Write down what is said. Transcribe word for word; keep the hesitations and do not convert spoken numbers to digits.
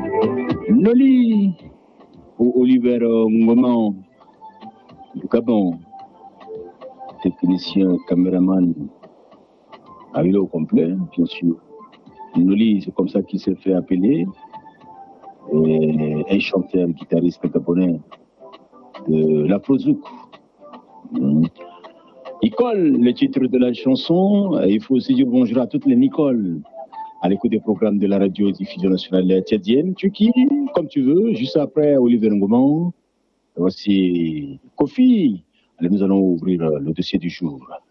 Noli pour Oliver Ngoma du Gabon, technicien, caméraman, à au complet, bien sûr. Noli, c'est comme ça qu'il s'est fait appeler, et un chanteur, guitariste gabonais de l'Afrozouk. Nicole, le titre de la chanson. Il faut aussi dire bonjour à toutes les Nicole à l'écoute des programmes de la radio-diffusion nationale tchadienne. Tu qui, comme tu veux, juste après Olivier Ngoma. Voici Kofi. Allez, nous allons ouvrir le dossier du jour.